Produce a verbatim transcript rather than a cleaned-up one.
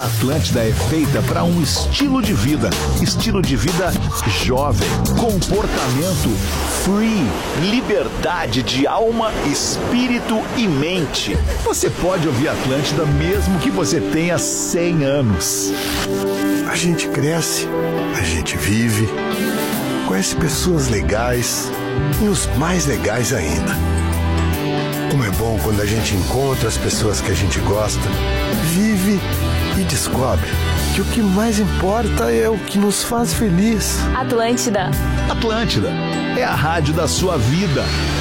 Atlântida é feita para um estilo de vida, estilo de vida jovem, comportamento free, liberdade de alma, espírito e mente. Você pode ouvir Atlântida mesmo que você tenha cem anos. A gente cresce, a gente vive, conhece pessoas legais e os mais legais ainda. Como é bom quando a gente encontra as pessoas que a gente gosta, vive e descobre que o que mais importa é o que nos faz feliz. Atlântida. Atlântida é a rádio da sua vida.